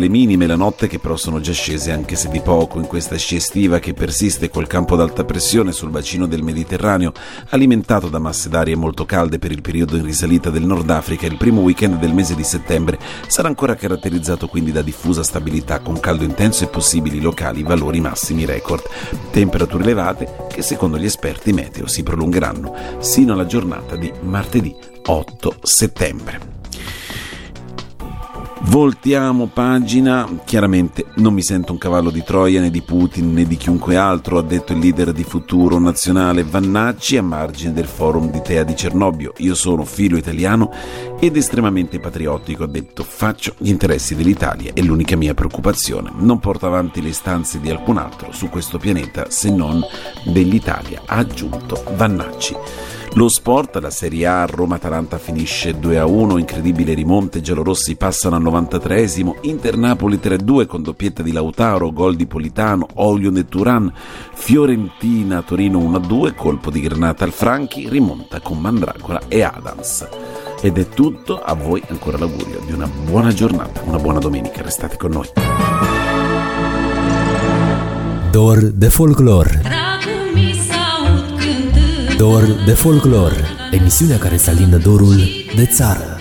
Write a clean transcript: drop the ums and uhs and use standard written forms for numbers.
delle minime la notte, che però sono già scese anche se di poco in questa scia estiva che persiste col campo d'alta pressione sul bacino del Mediterraneo, alimentato da masse d'aria molto calde per il periodo in risalita del Nord Africa. Il primo weekend del mese di settembre sarà ancora caratterizzato quindi da diffusa stabilità, con caldo intenso e possibili locali valori massimi record. Temperature elevate che secondo gli esperti meteo si prolungheranno sino alla giornata di martedì 8 settembre. Voltiamo pagina. Chiaramente non mi sento un cavallo di Troia né di Putin né di chiunque altro, ha detto il leader di Futuro Nazionale Vannacci a margine del forum di Tea di Cernobbio. Io sono filo italiano ed estremamente patriottico, ha detto. Faccio gli interessi dell'Italia, è l'unica mia preoccupazione. Non porto avanti le istanze di alcun altro su questo pianeta se non dell'Italia, ha aggiunto Vannacci. Lo sport, la Serie A, Roma-Atalanta finisce 2-1, incredibile rimonte, i giallorossi passano al 93esimo, Inter-Napoli 3-2 con doppietta di Lautaro, gol di Politano, Olio e Turan, Fiorentina-Torino 1-2, colpo di granata al Franchi, rimonta con Mandragola e Adams. Ed è tutto, a voi ancora l'augurio di una buona giornata, una buona domenica, restate con noi. Dor de folclor. Dor de folclor, emisiunea care să alină dorul de țară.